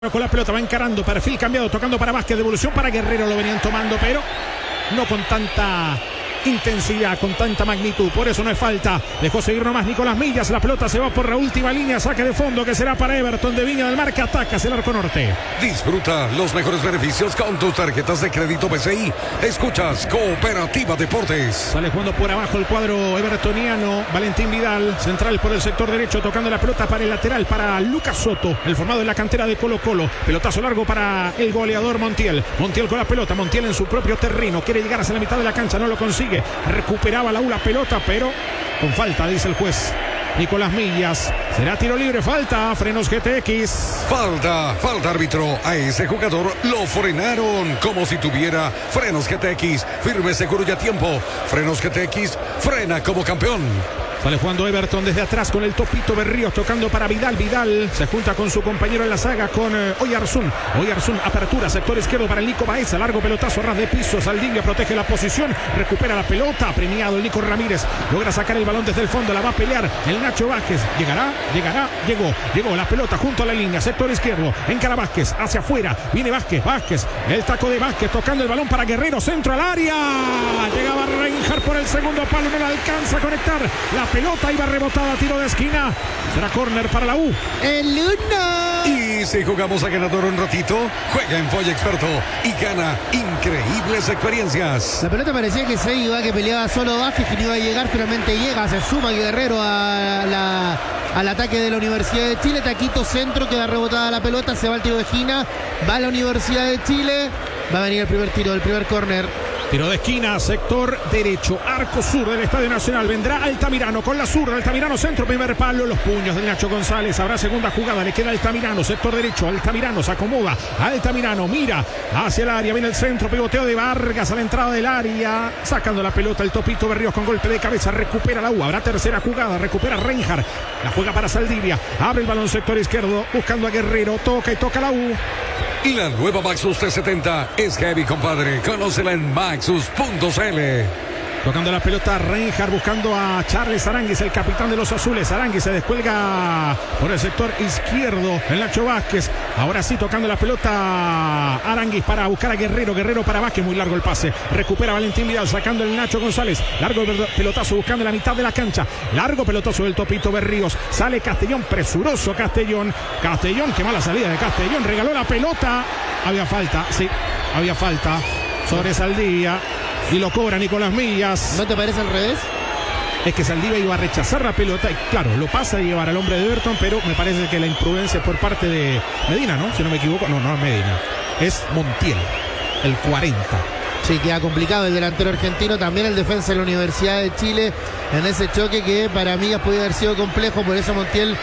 Con la pelota va encarando, perfil cambiado, tocando para Vázquez, devolución para Guerrero, lo venían tomando, pero no con tanta intensidad, con tanta magnitud, por eso no es falta. Dejó seguir nomás Nicolás Millas, la pelota se va por la última línea, saque de fondo que será para Everton de Viña del Mar, que ataca hacia el arco norte. Disfruta los mejores beneficios con tus tarjetas de crédito BCI. Escuchas Cooperativa Deportes. Sale jugando por abajo el cuadro evertoniano. Valentín Vidal, central por el sector derecho, tocando la pelota para el lateral, para Lucas Soto, el formado en la cantera de Colo Colo. Pelotazo largo para el goleador Montiel. Montiel con la pelota, Montiel en su propio terreno, quiere llegar hacia la mitad de la cancha, no lo consigue. Recuperaba la pelota, pero con falta, dice el juez Nicolás Millas. Será tiro libre, falta, frenos GTX. Falta árbitro. A ese jugador lo frenaron como si tuviera frenos GTX. Firme, seguro y a tiempo. Frenos GTX, frena como campeón. Sale jugando Everton desde atrás con el Topito Berríos, tocando para Vidal. Vidal se junta con su compañero en la saga, con Oyarzún. Oyarzún, apertura, sector izquierdo para el Nico Baeza. Largo pelotazo, ras de piso. Saldivia protege la posición, recupera la pelota. Premiado el Nico Ramírez. Logra sacar el balón desde el fondo, la va a pelear el Nacho Vázquez. Llegará, llegó la pelota junto a la línea, sector izquierdo. Encara Vázquez, hacia afuera. Viene Vázquez, el taco de Vázquez, tocando el balón para Guerrero, centro al área. Llegaba Reinhardt por el segundo palo, no la alcanza a conectar. La pelota iba rebotada, tiro de esquina. Será córner para la U. El uno. Y si jugamos a ganador un ratito, juega en Foy Experto y gana increíbles experiencias. La pelota parecía que se iba, que peleaba solo Vázquez, que no iba a llegar, finalmente llega, se suma Guerrero al ataque de la Universidad de Chile. Taquito centro, queda rebotada la pelota, se va al tiro de esquina, va a la Universidad de Chile, va a venir el primer tiro, el primer córner. Tiro de esquina, sector derecho, arco sur del Estadio Nacional. Vendrá Altamirano con la zurda. Altamirano, centro, primer palo. Los puños del Nacho González. Habrá segunda jugada. Le queda Altamirano, sector derecho. Altamirano se acomoda. Altamirano mira hacia el área. Viene el centro, pivoteo de Vargas a la entrada del área. Sacando la pelota el Topito Berríos con golpe de cabeza. Recupera la U. Habrá tercera jugada. Recupera Reinhardt. La juega para Saldivia. Abre el balón sector izquierdo. Buscando a Guerrero. Toca y toca la U. Y la nueva Maxus T70 es heavy, compadre. Conócela en Maxus.cl. Tocando la pelota Reinhardt, buscando a Charles Aranguis, el capitán de los azules. Aranguis se descuelga por el sector izquierdo, el Nacho Vázquez. Ahora sí, tocando la pelota Aranguis para buscar a Guerrero. Guerrero para Vázquez, muy largo el pase. Recupera Valentín Vidal, sacando el Nacho González. Largo pelotazo, buscando la mitad de la cancha. Largo pelotazo del Topito Berríos. Sale Castellón, presuroso Castellón. Castellón, qué mala salida de Castellón. Regaló la pelota. Había falta, sí, había falta sobre Saldivia. Y lo cobra Nicolás Millas. ¿No te parece al revés? Es que Saldivia iba a rechazar la pelota y claro, lo pasa a llevar al hombre de Everton, pero me parece que la imprudencia por parte de Medina, ¿no? Si no me equivoco, no es Medina, es Montiel, el 40. Sí, queda complicado el delantero argentino, también el defensa de la Universidad de Chile en ese choque que para Millas podía haber sido complejo, por eso Montiel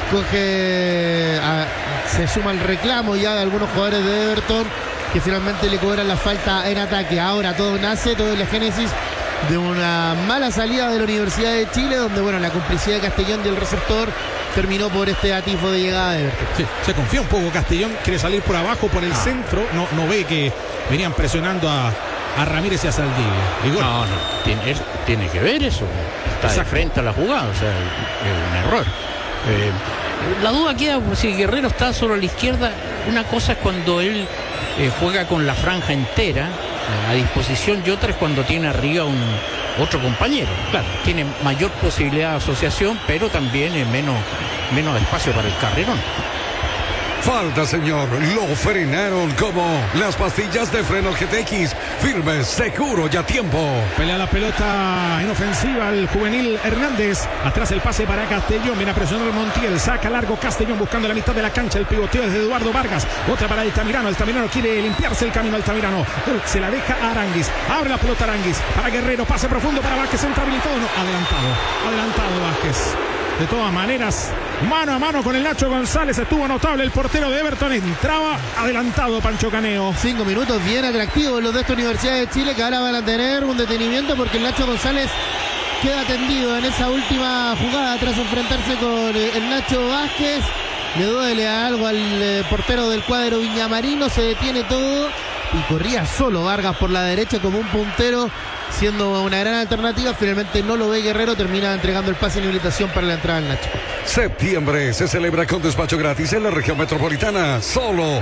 se suma al reclamo ya de algunos jugadores de Everton, que finalmente le cobran la falta en ataque. Ahora todo nace, todo es la génesis de una mala salida de la Universidad de Chile, donde bueno, la complicidad de Castellón y el receptor terminó por este atisbo de llegada de Everton. Sí, se confía un poco Castellón, quiere salir por abajo, por el centro, no ve que venían presionando a Ramírez y a Saldivia. Y bueno, tiene que ver eso. Está de frente a la jugada, o sea, es un error. La duda queda si Guerrero está solo a la izquierda. Una cosa es cuando él juega con la franja entera a disposición y otra es cuando tiene arriba otro compañero. Claro, tiene mayor posibilidad de asociación, pero también menos espacio para el carrerón. Falta, señor. Lo frenaron como las pastillas de freno GTX. Firme, seguro y a tiempo. Pelea la pelota en ofensiva el juvenil Hernández. Atrás el pase para Castellón. Viene a presionar Montiel. Saca largo Castellón buscando la mitad de la cancha. El pivoteo es de Eduardo Vargas. Otra para Altamirano. Altamirano quiere limpiarse el camino. Altamirano se la deja a Aranguis. Abre la pelota Aranguis para Guerrero. Pase profundo para Vázquez. Centro habilitado. No, adelantado Vázquez. De todas maneras, mano a mano con el Nacho González. Estuvo notable el portero de Everton. Entraba adelantado Pancho Caneo. 5 minutos bien atractivos los de esta Universidad de Chile, que ahora van a tener un detenimiento porque el Nacho González queda tendido en esa última jugada tras enfrentarse con el Nacho Vázquez. Le duele algo al portero del cuadro viñamarino. Se detiene todo y corría solo Vargas por la derecha como un puntero, siendo una gran alternativa. Finalmente no lo ve Guerrero, termina entregando el pase en habilitación para la entrada del Nacho. Septiembre se celebra con despacho gratis en la región metropolitana, solo